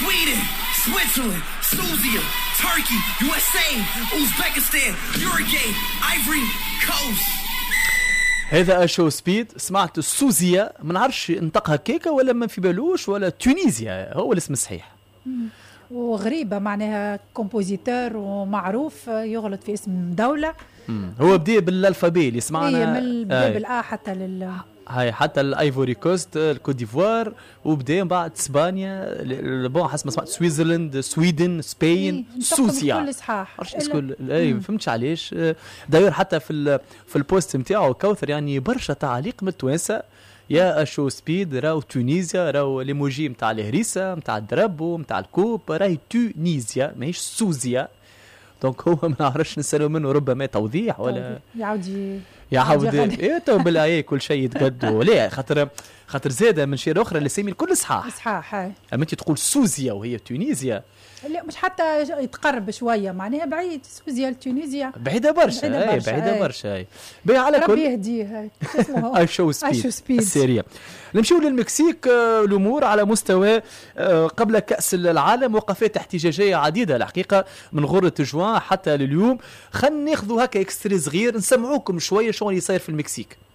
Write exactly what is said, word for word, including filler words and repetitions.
Sweden, Switzerland, Tunisia, Turkey, U S A, Uzbekistan, Uruguay, Ivory Coast. هذا شو سبيد. سمعت سوزيا، ما نعرفش انطقها كيكا ولا ما في بالوش ولا تونيزيا هو الاسم الصحيح. وغريبة معناها كومبوزيتور ومعروف يغلط في اسم دولة. مم. هو بدي بالالفابي اللي سمعنا إيه من الباب الآ حتى لل هاي حتى الايفوري كوست، الكوت ديفوار، وبدا من بعد اسبانيا، بون حسب ما سمعت سويسرلاند، سويدن، سبين، إيه سوسيا. كل صحاح. اسكول اي ما فهمتش علاش. داير حتى في في البوست نتاعو كوثر يعني برشا تعليق من التوانسه. يا شو سبيد راهو تونيزيا، راهو ليموجي نتاع الهريسه نتاع الدرب نتاع الكوب، راهي تونيزيا ماهيش سوزيا. دونك هو ما نعرفش نسالو منه ربما توضيح ولا يعاودي يعاود ايه تو بالله كل شيء يتقدوا ليه خاطر خاطر زاده من شيء اخرى اللي سامي الكل صحاح صحاح. هاي اما انت تقول سوزيا وهي تونيزيا، لا مش حتى يتقرب شويه معناها بعيد. سوزيا لتونيزيا بعيده برشا. بعيده اي برشا, بعيده برشا. اي بي على كل ربي يهديه. هاي اسمه اي شو سبيد, سبيد. السيريا. نمشيو للمكسيك. الامور على مستوى قبل كاس العالم، وقفات احتجاجيه عديده الحقيقه من غره جوان حتى لليوم. خلينا ناخذوا هكا اكستري صغير نسمعوكم شويه شو اللي صاير في المكسيك.